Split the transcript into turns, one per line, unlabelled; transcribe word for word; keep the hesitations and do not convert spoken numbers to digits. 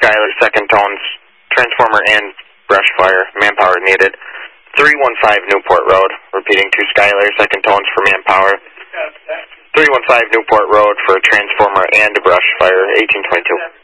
Skyler, second tones, transformer and brush fire, manpower needed. three one five Newport Road, repeating to Skyler, second tones for manpower. three one five Newport Road for transformer and brush fire, eighteen twenty-two.